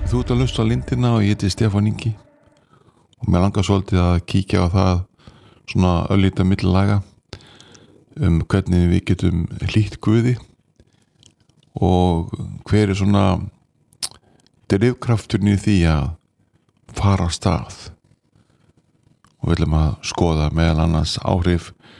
Þú ert að hlusta á Lindina og ég heiti Stefán Ingi og mér langar svolítið að kíkja á það svona örlítið millilaga hvernig við getum hlýtt Guði og hver svona drifkrafturinn í því að fara af stað og við ætlum að skoða meðal annars áhrif